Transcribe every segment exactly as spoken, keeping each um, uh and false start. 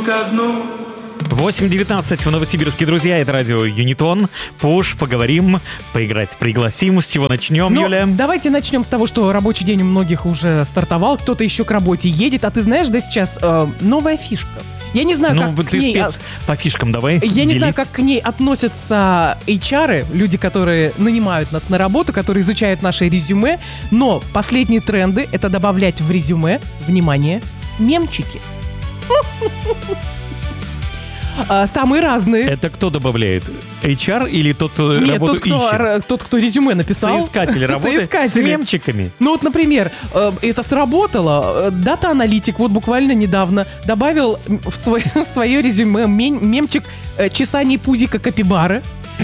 ко дну. восемь девятнадцать в Новосибирске, друзья, это радио Юнитон. Пуш, поговорим, поиграть пригласим. С чего начнем, Ну, Юля? давайте начнем с того, что рабочий день у многих уже стартовал, кто-то еще к работе едет, а ты знаешь, да, сейчас э, новая фишка. Я не знаю, Ну, как ты к ней... спец по фишкам давай, Я не знаю, делись. как к ней относятся эйч ар, люди, которые нанимают нас на работу, которые изучают наше резюме, но последние тренды — это добавлять в резюме, внимание, мемчики. А, Самые разные. Это кто добавляет? эйч ар или тот, кто Нет, работу тот кто, ищет? р- тот, кто резюме написал. Соискатель работы с Соискатели. мемчиками. Ну вот, например, э, это сработало. Э, Дата-аналитик вот буквально недавно добавил в свое, в свое резюме мем- мемчик э, чесание пузика капибары.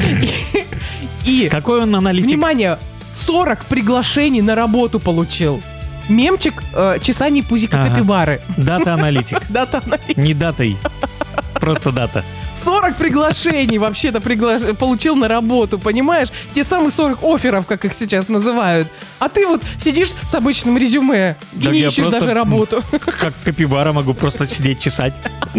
И, Какой он аналитик? внимание, сорок приглашений на работу получил. Мемчик э, чесание пузика Ага. капибары. Дата-аналитик. Дата-аналитик. Не датой. Просто дата. сорок приглашений вообще-то пригла- получил на работу, понимаешь? Те самые сорок офферов, как их сейчас называют. А ты вот сидишь с обычным резюме и Да не я ищешь просто, даже работу. Как капибара могу просто сидеть чесать.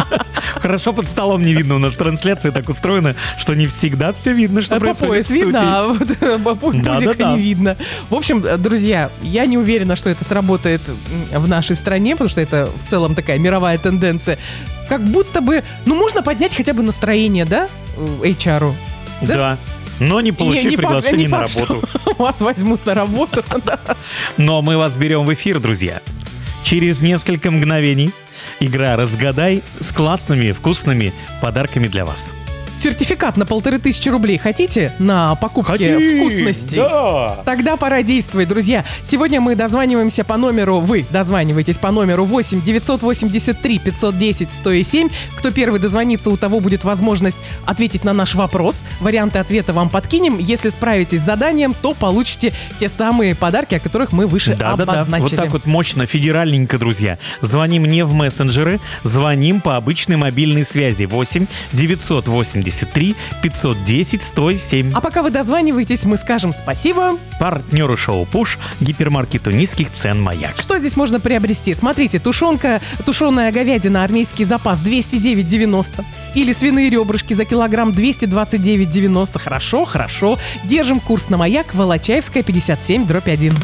Хорошо под столом не видно. У нас трансляция так устроена, что не всегда все видно, что А по происходит пояс в студии. видно, а вот э, по пу- Да, пузика да, да. не видно. В общем, э, друзья, я не уверена, что это сработает м, в нашей стране, потому что это в целом такая мировая тенденция. Как будто бы, ну, можно поднять хотя бы настроение, да, э, эйч ар? Да? Да. Но не получив Не- не факт- приглашение не на факт, что работу. Вас возьмут на работу. да. Но мы вас берем в эфир, друзья. Через несколько мгновений игра «Разгадай» с классными, вкусными подарками для вас. Сертификат на полторы тысячи рублей хотите на покупки вкусностей? Да! Тогда пора действовать, друзья. Сегодня мы дозваниваемся по номеру, вы дозваниваетесь по номеру восемь девятьсот восемьдесят три пятьсот десять сто семь. Кто первый дозвонится, у того будет возможность ответить на наш вопрос. Варианты ответа вам подкинем. Если справитесь с заданием, то получите те самые подарки, о которых мы выше Да-да-да, обозначили. вот так вот мощно, федеральненько, друзья. Звоним не в мессенджеры, звоним по обычной мобильной связи. восемь девятьсот восемьдесят три пятьсот десять сто семь. А пока вы дозваниваетесь, мы скажем спасибо. Партнеры шоу «Пуш», гипермаркету низких цен «Маяк». Что здесь можно приобрести? Смотрите, тушенка, тушеная говядина, армейский запас двести девять девяносто. Или свиные ребрышки за килограмм двести двадцать девять девяносто. Хорошо, хорошо. Держим курс на Маяк, Волочаевская, пятьдесят семь, дробь один.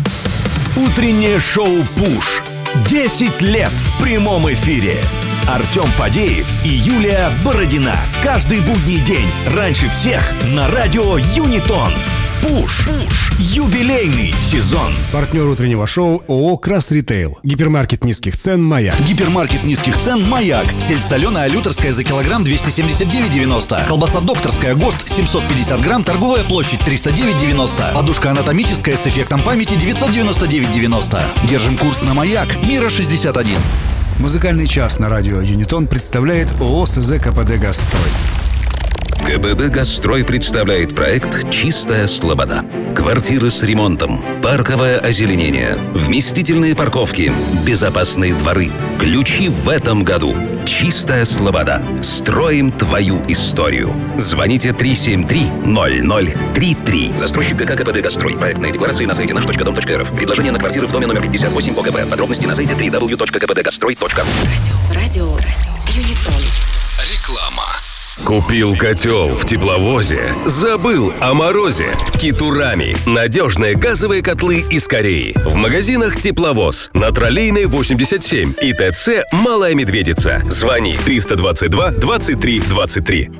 Утреннее шоу «Пуш». десять лет в прямом эфире. Артем Фадеев и Юлия Бородина. Каждый будний день раньше всех на радио Юнитон. Пуш. Пуш. Юбилейный сезон. Партнер утреннего шоу ООО «Крас Ритейл». Гипермаркет низких цен «Маяк». Гипермаркет низких цен «Маяк». Сельдь соленая лютерская за килограмм двести семьдесят девять девяносто. Колбаса докторская ГОСТ семьсот пятьдесят грамм, торговая площадь триста девять девяносто. Подушка анатомическая с эффектом памяти девятьсот девяносто девять девяносто. Держим курс на «Маяк». Мира шестьдесят один. Музыкальный час на радио Юнитон представляет ООО СЗ КПД «Газстрой». КПД «Газстрой» представляет проект «Чистая слобода». Квартиры с ремонтом, парковое озеленение, вместительные парковки, безопасные дворы. Ключи в этом году. «Чистая слобода». Строим твою историю. Звоните три семь три ноль ноль три три. Застройщик ГК КПД «Газстрой». Проектные декларации на сайте наш точка дом точка рф. Предложение на квартиры в доме номер пятьдесят восемь по КП. Подробности на сайте дабл ю дабл ю дабл ю точка кэ пэ дэ газстрой точка ру. Радио, радио, радио, Юнитон. Реклама. Купил котел в тепловозе, забыл о морозе. Китурами. Надежные газовые котлы из Кореи. В магазинах «Тепловоз» на Троллейной восемьдесят семь и ТЦ «Малая Медведица». Звони триста двадцать два двадцать три двадцать три.